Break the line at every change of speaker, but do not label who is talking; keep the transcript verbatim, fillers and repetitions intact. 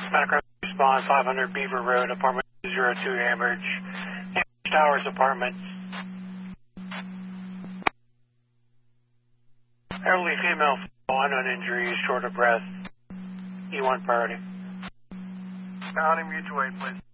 Background response, five hundred Beaver Road, apartment zero two Ambridge. Ambridge Towers apartment. Elderly female, unknown injuries, short of breath. E one priority.
County mutual aid, please.